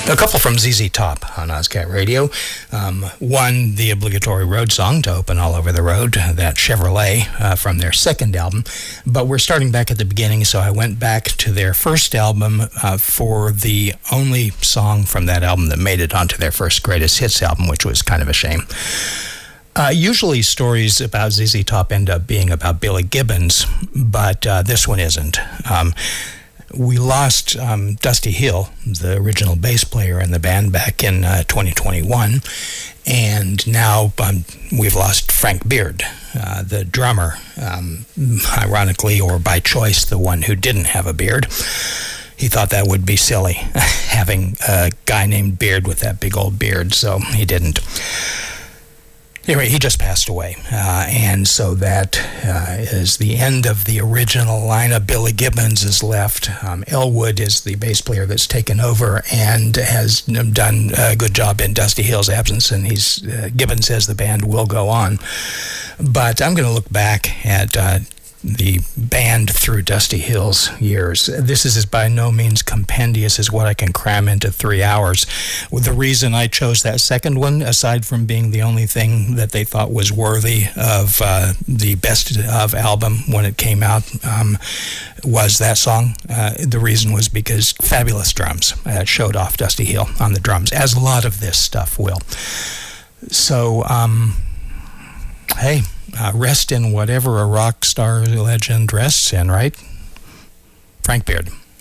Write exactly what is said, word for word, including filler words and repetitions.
A couple from Z Z Top on Ozcat Radio. Um, one, the obligatory road song to open All Over the Road, that Chevrolet uh, from their second album. But we're starting back at the beginning, so I went back to their first album uh, for the only song from that album that made it onto their first Greatest Hits album, which was kind of a shame. Uh, usually stories about Z Z Top end up being about Billy Gibbons, but uh, this one isn't. Um, We lost um, Dusty Hill, the original bass player in the band, back in uh, twenty twenty-one, and now um, we've lost Frank Beard, uh, the drummer, um, ironically or by choice, the one who didn't have a beard. He thought that would be silly, having a guy named Beard with that big old beard, so he didn't. Anyway, he just passed away, uh, and so that uh, is the end of the original lineup. Billy Gibbons is left. Um, Elwood is the bass player that's taken over and has done a good job in Dusty Hill's absence, and he's uh, Gibbons says the band will go on. But I'm going to look back at uh, the band through Dusty Hill's years. This is by no means compendious as what I can cram into three hours. The reason I chose that second one, aside from being the only thing that they thought was worthy of uh, the best of album when it came out, um, was that song. Uh, the reason was because fabulous drums uh, showed off Dusty Hill on the drums, as a lot of this stuff will. So, um, hey, Uh, rest in whatever a rock star legend rests in, right? Frank Beard.